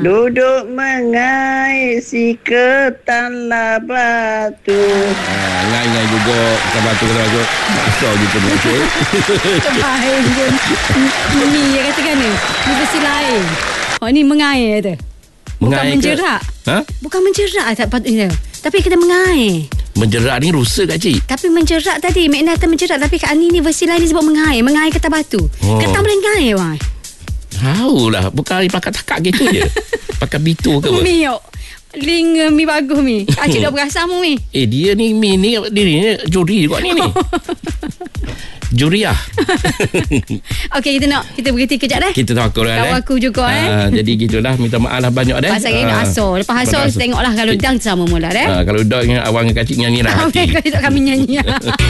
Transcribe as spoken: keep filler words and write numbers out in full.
Duduk mengais si ketanlah batu. Ah, ngai-ngai juga ketan batu ketan batu. Asal gitu macam. Terbaik je. Ni dia katakan ni. Ni versi lain. Oh ni mengair tu. Bukan Mengair menjerak. Ke? Ha? Bukan menjerak tak patutnya. Tapi kita mengair. Menjerak ni rusa kat cik. Tapi menjerak tadi makna kata menjerak. Tapi kat Ani ni versi lain dia sebut mengair. Mengair ketan batu. Oh. Ketan boleh mengair wang. Tahu lah. Bukan pakai takak gitu je. Pakai bitu ke apa? Mi yuk. Link uh, mi bagus mi. Acik dah berasa mu mi. Eh dia ni mi ni dia ni juri juga ni ni. Juriah. Okey kita nak kita berhenti kejap dah. Kita takut lah. Kawan eh. aku juga eh. Ah, jadi gitulah. Minta maaf lah banyak dah. Pasal ini nak asal. Lepas asal tengoklah kalau dang sama mula dah. Ah, kalau dang dengan awang dengan kacik nyanyi lah hati. Kami nyanyi.